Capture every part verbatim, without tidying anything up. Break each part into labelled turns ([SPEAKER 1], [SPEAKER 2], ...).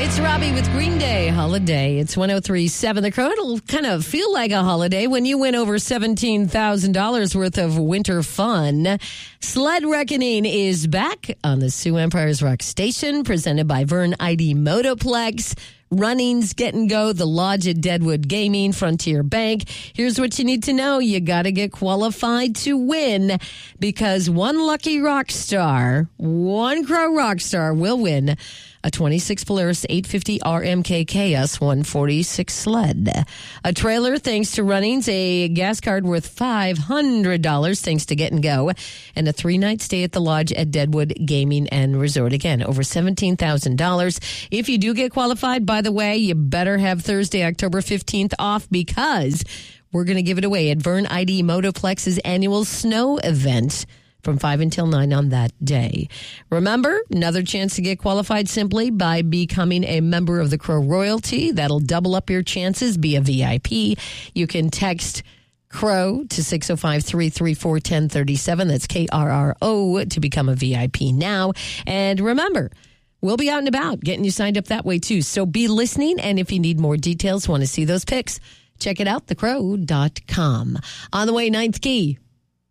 [SPEAKER 1] It's Robbie with Green Day Holiday. It's one oh three point seven The Crow. It'll kind of feel like a holiday when you win over seventeen thousand dollars worth of winter fun. Sled Reckoning is back on the Sioux Empire's Rock Station, presented by Vern I D Motoplex. Runnings, Get and Go, The Lodge at Deadwood Gaming, Frontier Bank. Here's what you need to know. You got to get qualified to win, because one lucky rock star, one Crow rock star, will win a twenty-six Polaris eight fifty R M K K S one forty-six sled, a trailer thanks to Runnings, a gas card worth five hundred dollars thanks to Get and Go, and a three-night stay at the Lodge at Deadwood Gaming and Resort. Again, over seventeen thousand dollars. If you do get qualified, by the way, you better have Thursday, October fifteenth off, because we're going to give it away at Vern I D Motoplex's annual snow event from five until nine on that day. Remember, another chance to get qualified simply by becoming a member of the Crow Royalty. That'll double up your chances. Be a V I P. You can text Crow to six oh five, three three four, one oh three seven. That's K R R O to become a V I P now. And remember, we'll be out and about getting you signed up that way too. So be listening. And if you need more details, want to see those pics, check it out, the crow dot com. On the way, Ninth Key.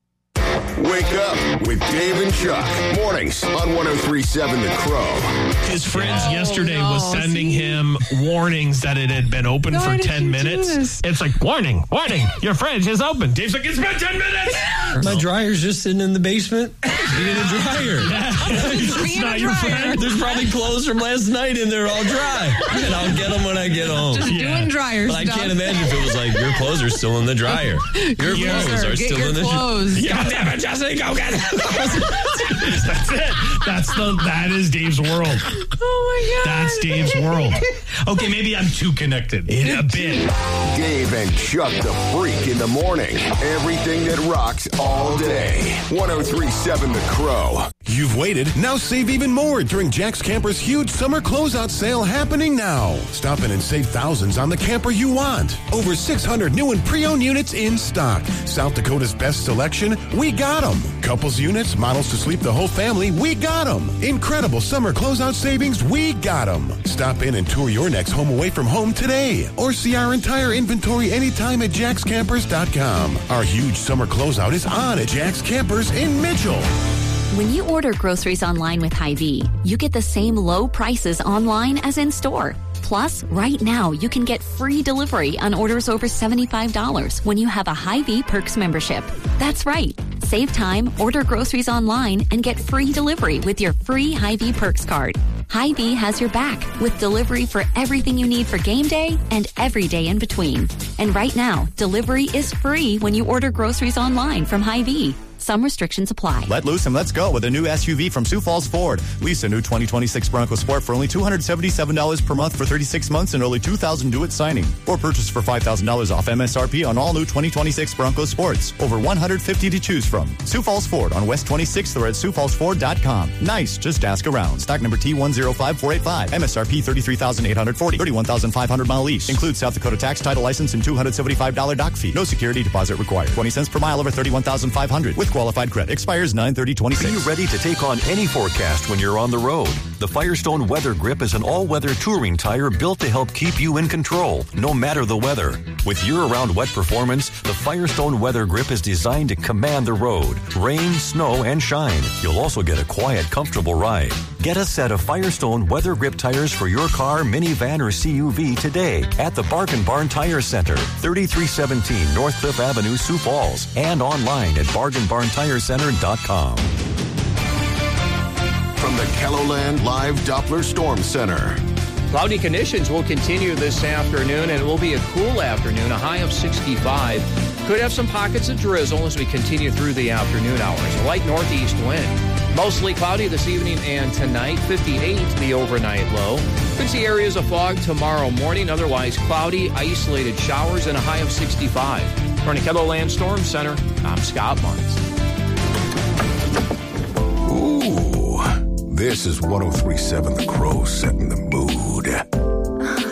[SPEAKER 2] Wake up with Dave and Chuck. Mornings on one oh three point seven The Crow.
[SPEAKER 3] His friends
[SPEAKER 1] Oh,
[SPEAKER 3] yesterday
[SPEAKER 1] no.
[SPEAKER 3] was sending
[SPEAKER 1] See?
[SPEAKER 3] him warnings that it had been open
[SPEAKER 1] Why
[SPEAKER 3] for
[SPEAKER 1] did
[SPEAKER 3] ten
[SPEAKER 1] you do
[SPEAKER 3] minutes.
[SPEAKER 1] this?
[SPEAKER 3] It's like, warning, warning, your fridge is open. Dave's like, it's been ten minutes.
[SPEAKER 4] My dryer's just sitting in the basement being a dryer.
[SPEAKER 3] It's not your friend.
[SPEAKER 4] There's probably clothes from last night in there all dry. And I'll get them when I get home.
[SPEAKER 5] Just
[SPEAKER 3] Yeah.
[SPEAKER 5] doing dryer
[SPEAKER 4] But I
[SPEAKER 5] stuff.
[SPEAKER 4] can't imagine if it was like, your clothes are still in the dryer. Your
[SPEAKER 3] Yeah.
[SPEAKER 4] clothes are
[SPEAKER 5] Get
[SPEAKER 4] still
[SPEAKER 5] your
[SPEAKER 4] in the dryer.
[SPEAKER 5] clothes.
[SPEAKER 3] God damn it, Jesse, go get it. That's it. That's the, that is Dave's world.
[SPEAKER 5] Oh my God.
[SPEAKER 3] That's Dave's world. Okay, maybe I'm too connected in a bit.
[SPEAKER 2] Dave and Chuck the Freak in the morning. Everything that rocks all day. one oh three point seven The Crow.
[SPEAKER 6] You've waited. Now save even more during Jack's Camper's huge summer closeout sale happening now. Stop in and save thousands on the camper you want. Over six hundred new and pre-owned units in stock. South Dakota's best selection, we got them. Couples units, models to sleep the whole family, we got them. Incredible summer closeout savings, we got them. Stop in and tour your next home away from home today. Or see our entire inventory anytime at jacks campers dot com. Our huge summer closeout is on at Jack's Campers in Mitchell.
[SPEAKER 7] When you order groceries online with Hy-Vee, you get the same low prices online as in store. Plus, right now, you can get free delivery on orders over seventy-five dollars when you have a Hy-Vee Perks membership. That's right. Save time, order groceries online, and get free delivery with your free Hy-Vee Perks card. Hy-Vee has your back with delivery for everything you need for game day and every day in between. And right now, delivery is free when you order groceries online from Hy-Vee. Some restrictions apply.
[SPEAKER 8] Let loose and let's go with a new S U V from Sioux Falls Ford. Lease a new twenty twenty-six Bronco Sport for only two hundred seventy-seven dollars per month for thirty-six months and only two thousand dollars due at signing. Or purchase for five thousand dollars off M S R P on all new twenty twenty-six Bronco Sports. Over one hundred fifty to choose from. Sioux Falls Ford on West twenty-sixth or at sioux falls ford dot com. Nice, just ask around. Stock number T one zero five four eight five. M S R P thirty-three thousand eight hundred forty dollars. thirty-one thousand five hundred mile lease. Includes South Dakota tax, title license, and two hundred seventy-five dollars dock fee. No security deposit required. twenty cents per mile over thirty-one thousand five hundred with qualified credit. Expires nine thirty twenty-six.
[SPEAKER 9] Be ready to take on any forecast when you're on the road. The Firestone Weather Grip is an all-weather touring tire built to help keep you in control, no matter the weather. With year-round wet performance, the Firestone Weather Grip is designed to command the road, rain, snow, and shine. You'll also get a quiet, comfortable ride. Get a set of Firestone Weather Grip tires for your car, minivan, or C U V today at the Bargain Barn Tire Center, thirty-three seventeen North Cliff Avenue, Sioux Falls, and online at bargain barn tire center dot com.
[SPEAKER 2] From the Kelloland Live Doppler Storm Center.
[SPEAKER 10] Cloudy conditions will continue this afternoon, and it will be a cool afternoon, a high of sixty-five. Could have some pockets of drizzle as we continue through the afternoon hours. A light northeast wind. Mostly cloudy this evening and tonight, fifty-eight the overnight low. Could see areas of fog tomorrow morning, otherwise cloudy, isolated showers, and a high of sixty-five. From the Kelloland Storm Center, I'm Scott Barnes.
[SPEAKER 2] Ooh, this is one oh three point seven The Crow setting the mood.